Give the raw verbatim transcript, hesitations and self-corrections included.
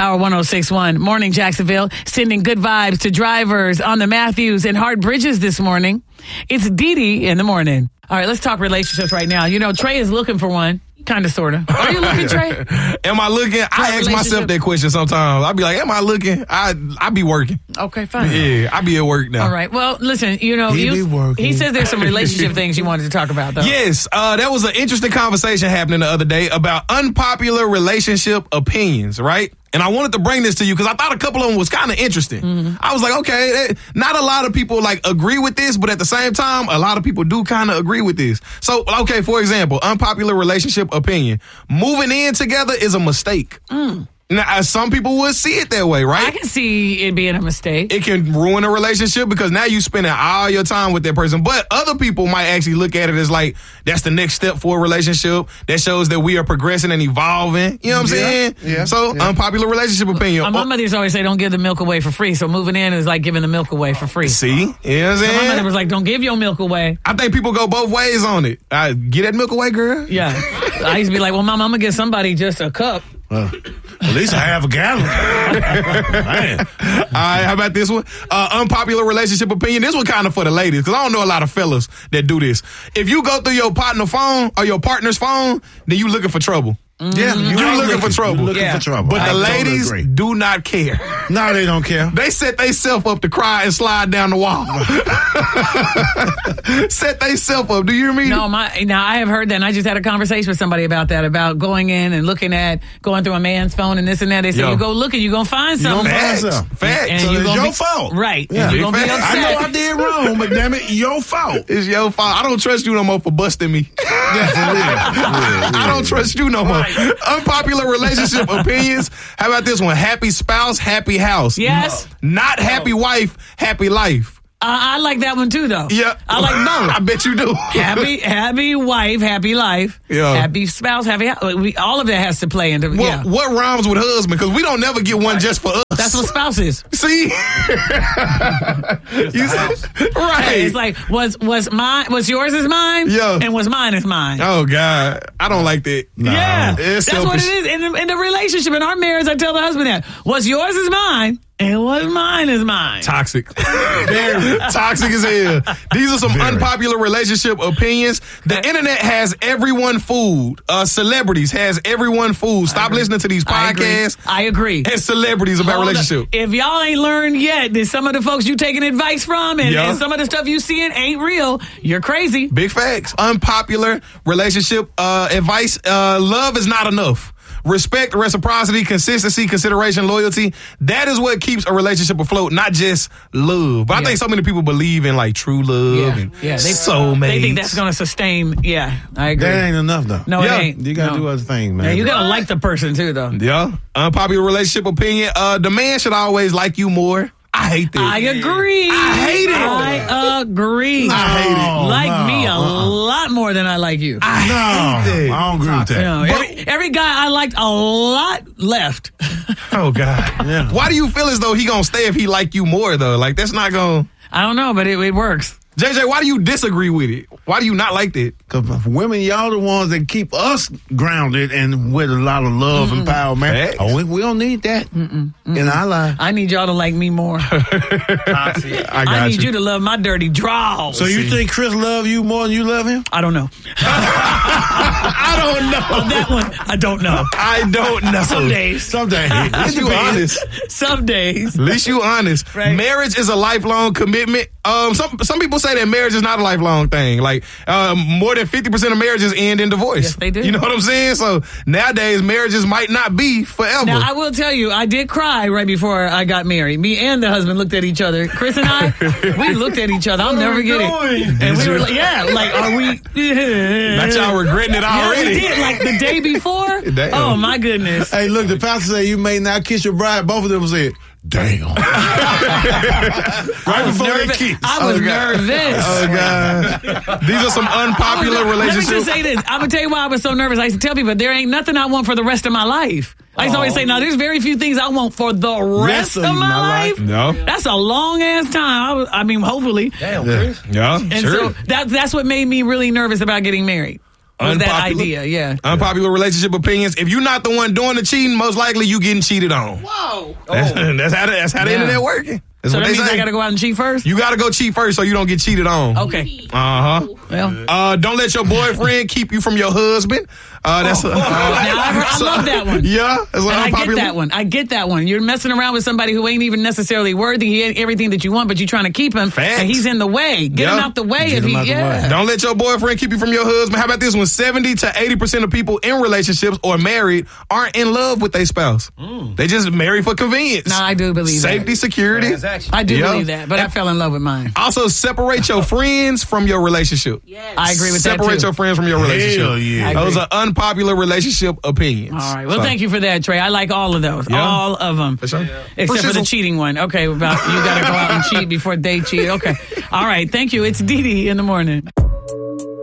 Power one oh six point one. Morning, Jacksonville. Sending good vibes to drivers on the Matthews and Hart Bridges this morning. It's Dee Dee in the morning. All right, let's talk relationships right now. You know, Trey is looking for one. Kind of, sort of. Are you looking, Trey? Am I looking? I ask myself that question sometimes. I be like, am I looking? I I be working. Okay, fine. Yeah, I be at work now. All right. Well, listen, you know, He you, be working. he says there's some relationship things you wanted to talk about, though. Yes, uh, that was an interesting conversation happening the other day about unpopular relationship opinions, right? And I wanted to bring this to you because I thought a couple of them was kind of interesting. Mm-hmm. I was like, okay, that, not a lot of people like agree with this, but at the same time, a lot of people do kind of agree with this. So, okay, for example, unpopular relationship opinion. Moving in together is a mistake. Mm. Now, some people would see it that way, right? I can see it being a mistake. It can ruin a relationship because now you're spending all your time with that person. But other people might actually look at it as like, that's the next step for a relationship. That shows that we are progressing and evolving. You know what I'm yeah, saying? Yeah. So, yeah. unpopular relationship opinion. My mother used to always say, don't give the milk away for free. So moving in is like giving the milk away for free. See? You know what I'm So saying? my mother was like, don't give your milk away. I think people go both ways on it. I get that milk away, girl. Yeah. I used to be like, well, Mom, I'm going to give somebody just a cup. Uh, at least I have a gallon. Man. All right, how about this one? Uh, unpopular relationship opinion. This one kind of for the ladies because I don't know a lot of fellas that do this. If you go through your partner phone or your partner's phone, then you looking for trouble. Yeah, You're looking, looking for trouble. You're looking Yeah. for trouble. But I the totally ladies agree. do not care. No, they don't care. They set themselves up to cry and slide down the wall. Set themselves up. Do you hear me? No, my now I have heard that, and I just had a conversation with somebody about that, about going in and looking at, going through a man's phone and this and that. They say, Yo. you go looking, you're going to find You something. gonna find Facts. something. Facts. And So you it's gonna your be- fault. Right. Yeah. And you're going to be Big facts. upset. I know I did wrong, but damn it, your fault. It's your fault. I don't trust you no more for busting me. Yeah, for real. Yeah, I don't trust you no more. Unpopular relationship opinions. How about this one? Happy spouse, happy house. Yes. Not happy wife, happy life. Uh, I like that one too, though. Yeah. I like both. I bet you do. Happy, happy wife, happy life. Yeah. Happy spouse, happy house. We, all of that has to play into. What, Yeah. what rhymes with husband? Because we don't never get one just for us. That's what spouse is. See? You see? Right. It's like was was mine was yours is mine, Yeah. and was mine is mine. Oh, God. I don't like that. Yeah, It's that's what it selfish. is in the, in the relationship. In our marriage, I tell the husband that what's yours is mine, and what's mine is mine. Toxic. Very toxic as hell. These are some Very. unpopular relationship opinions. The internet has everyone fooled. Uh, celebrities has everyone fooled. Stop listening to these I agree. podcasts I agree. and celebrities about Hold up. relationship. If y'all ain't learned yet that some of the folks you taking advice from and, Yeah. and some of the stuff you seeing ain't real, you're crazy. Big facts. Unpopular relationship uh, advice. Uh, love is not enough. Respect, reciprocity, consistency, consideration, loyalty. That is what keeps a relationship afloat, not just love. But I Yeah. think so many people believe in like true love Yeah, and yeah. They, soulmates. they think that's going to sustain. Yeah, I agree. That ain't enough, though. No, Yeah. it ain't. You gotta No. do other things, man. Yeah, you gotta like the person too, though. Yeah. Unpopular relationship opinion. Uh, the man should always like you more. I hate that. I agree. I hate it. I agree. I hate it. Like no, me a uh-uh. lot more than I like you. I No, hate that. I don't agree with that. You know, every, every guy I liked a lot left. Oh, God. Yeah. Why do you feel as though he gonna stay if he like you more, though? Like, that's not gonna... I don't know, but it, it works. J J, why do you disagree with it? Why do you not like that? Because women, y'all the ones that keep us grounded and with a lot of love and power, man. Facts. Oh, we, we don't need that in our life. I need y'all to like me more. I got I need you. you to love my dirty draws. So you think Chris love you more than you love him? I don't know. I don't know. On that one, I don't know. I don't know. Some days. Someday. At least you honest. Some days. At least you honest. Right. Marriage is a lifelong commitment. Um, some some people say that marriage is not a lifelong thing. Like um, more than fifty percent of marriages end in divorce. Yes, they do. You know what I'm saying? So nowadays marriages might not be forever. Now, I will tell you, I did cry right before I got married. Me and the husband looked at each other. Chris and I, we looked at each other. I'll never get it. And we were like, yeah, like, are we... Not y'all regretting it Yeah, we already. did. Like the day before. Damn. Oh, my goodness. Hey, look, the pastor said you may not kiss your bride. Both of them said, damn. right before they Nervous. kiss. I was Oh, God. nervous. Oh, God. These are some unpopular Let me relationships. just say this. I'm going to tell you why I was so nervous. I used to tell people, there ain't nothing I want for the rest of my life. I used to always say, now, there's very few things I want for the rest, of, my, life. No. That's a long-ass time. I, was, I mean, hopefully. Yeah, yeah And sure. so that, that's what made me really nervous about getting married. Was that idea, yeah. Unpopular relationship opinions. If you're not the one doing the cheating, most likely you getting cheated on. Whoa. That's, oh. that's how the, that's how the Yeah. internet working. That's So what that they means say. I got to go out and cheat first? You got to go cheat first so you don't get cheated on. Okay. Uh-huh. Well. Uh, don't let your boyfriend keep you from your husband. Uh, that's Oh. a, Now, I, I love that one. Yeah. That's And I get unpopular. that one. I get that one. You're messing around with somebody who ain't even necessarily worthy. He ain't everything that you want, but you're trying to keep him. Facts. And he's in the way. Get him Yeah. out the way. Get if him he, out the yeah. way. Don't let your boyfriend keep you from your husband. How about this one? seventy to eighty percent of people in relationships or married aren't in love with their spouse. Mm. They just marry for convenience. No, I do believe Safety, that. security. Transaction. I do Yeah. believe that, but I fell in love with mine. Also, separate your friends from your relationship. Yes. I agree with Separate that, too. your friends from your relationship. Hell yeah. I Those agree. are unpopular relationship opinions. All right. Well, So, thank you for that, Trey. I like all of those. Yeah. All of them. For sure. Except For for the shizzle. cheating one. Okay, about you got to go out and cheat before they cheat. Okay. All right. Thank you. It's Dee Dee in the morning.